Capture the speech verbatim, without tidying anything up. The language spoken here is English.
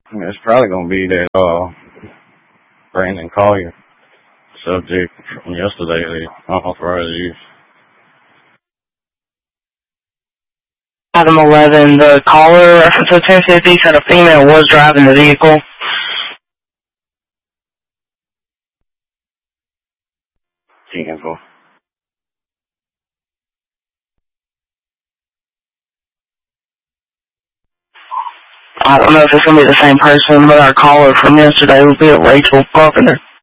It's probably going to be that uh, Brandon Collier subject from yesterday, the unauthorized use. Item eleven, the caller reference to ten fifty said a female was driving the vehicle. ten four. I don't know if it's going to be the same person, but our caller from yesterday will be Rachel Carpenter.